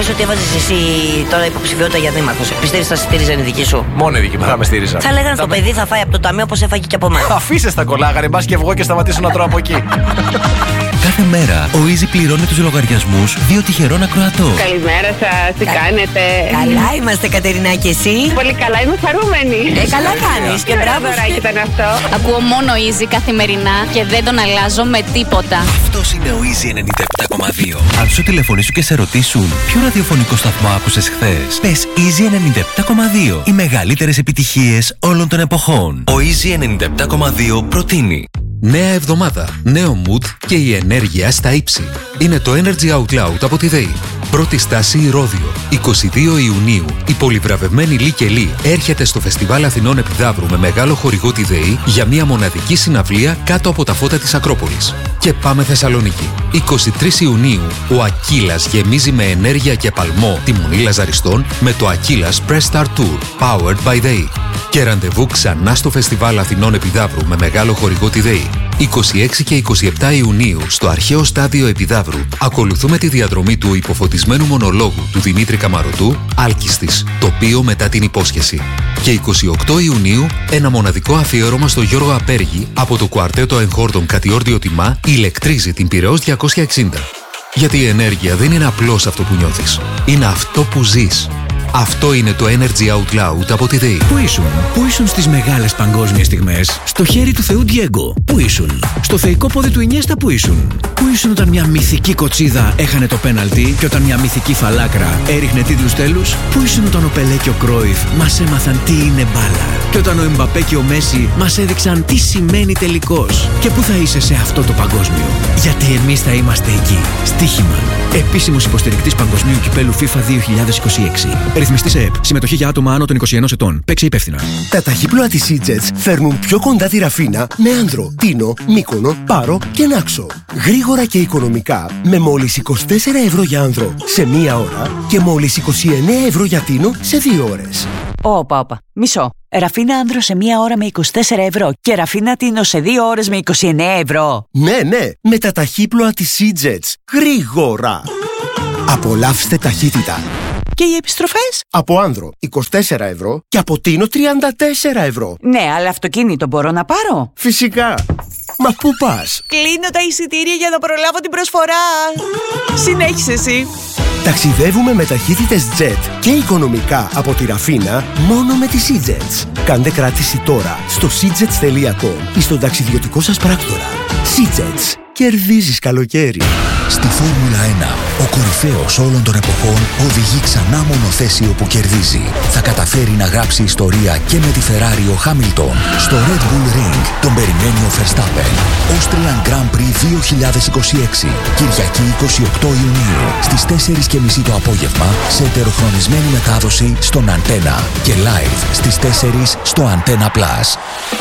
πες ότι έβαζες εσύ τώρα υποψηφιότητα για δήμαρχος. Πιστεύεις θα στήριζαν η δική σου? Μόνο η δική μου θα με στήριζα. Θα λέγανε το παιδί θα φάει από το ταμείο όπως έφαγε και από μένα. Αφήστε τα κολλάγανε, μπας και βγω και σταματήσω να τρώω από εκεί. Κάθε μέρα ο Easy πληρώνει τους λογαριασμούς 2 τυχερών ακροατών. Καλημέρα σας, τι κάνετε? Καλά είμαστε, Κατερίνα, και εσύ? Πολύ καλά, είμαι χαρούμενη. Καλά κάνεις και μπράβο. Δωράκι ήταν αυτό. Ακούω μόνο Easy καθημερινά και δεν τον αλλάζω με τίποτα. Αυτός είναι ο Easy 97,2. Αν σου τηλεφωνήσουν και σε ρωτήσουν ποιο ραδιοφωνικό σταθμό άκουσες χθες, πες Easy 97,2. Οι μεγαλύτερες επιτυχίες όλων των εποχών. Ο Easy 97,2 προτείνει νέα εβδομάδα, νέο mood και η ενέργεια στα ύψη. Είναι το Energy Out Loud από τη ΔΕΗ. Πρώτη στάση Ηρώδειο. 22 Ιουνίου η πολυβραβευμένη Λί και Λί έρχεται στο Φεστιβάλ Αθηνών Επιδαύρου με μεγάλο χορηγό τη ΔΕΗ για μια μοναδική συναυλία κάτω από τα φώτα της Ακρόπολης. Και πάμε Θεσσαλονίκη. 23 Ιουνίου ο Ακύλας γεμίζει με ενέργεια και παλμό τη Μονή Λαζαριστών με το Ακύλας Press Start Tour Powered by ΔΕΗ. Και ραντεβού ξανά στο Φεστιβάλ Αθηνών Επιδαύρου με μεγάλο χορηγό τη ΔΕΗ. 26 και 27 Ιουνίου στο αρχαίο στάδιο Επιδαύρου ακολουθούμε τη διαδρομή του υποφωτισμένου μονολόγου του Δημήτρη Καμαρωτού «Άλκιστης, τοπίο μετά την υπόσχεση». Και 28 Ιουνίου ένα μοναδικό αφιέρωμα στο Γιώργο Απέργη από το κουαρτέτο εγχόρδων Κατιόρδιο Τιμά ηλεκτρίζει την Πειραιώς 260. Γιατί η ενέργεια δεν είναι απλώς αυτό που νιώθεις, είναι αυτό που ζεις. Αυτό είναι το Energy Out Loud από τη ΔΕΗ. Πού ήσουν στις μεγάλες παγκόσμιες στιγμές? Στο χέρι του Θεού Ντιέγκο. Πού ήσουν? Στο θεϊκό πόδι του Ινιέστα. Πού ήσουν? Πού ήσουν όταν μια μυθική κοτσίδα έχανε το πέναλτι και όταν μια μυθική φαλάκρα έριχνε τίτλους τέλους? Πού ήσουν όταν ο Πελέ και ο Κρόιφ μας έμαθαν τι είναι μπάλα? Και όταν ο Εμπαπέ και ο Μέση μας έδειξαν τι σημαίνει τελικός? Και πού θα είσαι σε αυτό το παγκόσμιο? Γιατί εμείς θα είμαστε εκεί. Στοίχημα. Επίσημος υποστηρικτής Παγκοσμίου Κυπέλου FIFA 2026. Ρυθμιστή σε ΕΠ. Συμμετοχή για άτομα άνω των 21 ετών. Παίξε υπεύθυνα. Τα ταχύπλοα της Seajets φέρνουν πιο κοντά τη Ραφίνα με Άνδρο, Τίνο, Μύκονο, Πάρο και Νάξο. Γρήγορα και οικονομικά με μόλις 24 ευρώ για Άνδρο σε 1 ώρα και μόλις 29 ευρώ για Τίνο σε 2 ώρες. Όπα. Μισό. Ραφίνα Άνδρο σε 1 ώρα με 24 ευρώ και Ραφίνα Τίνο σε 2 ώρες με 29 ευρώ. Ναι, με τα ταχύπλοα της Seajets. Γρήγορα. Απολαύστε ταχύτητα. Και οι επιστροφές? Από Άνδρο 24 ευρώ και από Τίνο 34 ευρώ. Ναι, αλλά αυτοκίνητο μπορώ να πάρω? Φυσικά. Μα πού πας? Κλείνω τα εισιτήρια για να προλάβω την προσφορά. Συνέχισε εσύ. Ταξιδεύουμε με ταχύτητες jet και οικονομικά από τη Ραφίνα μόνο με τη Seajets. Κάντε κράτηση τώρα στο seajets.com ή στον ταξιδιωτικό σας πράκτορα. Seajets. Κερδίζεις καλοκαίρι. Στη Φόρμουλα 1, ο κορυφαίος όλων των εποχών οδηγεί ξανά μονοθέσιο που κερδίζει. Θα καταφέρει να γράψει ιστορία και με τη Ferrari ο Χάμιλτον. Στο Red Bull Ring τον περιμένει ο Verstappen. Austrian Grand Prix 2026. Κυριακή 28 Ιουνίου στις 4:30 το απόγευμα σε ετεροχρονισμένη μετάδοση στον Antenna και live στις 4 στο Antenna Plus.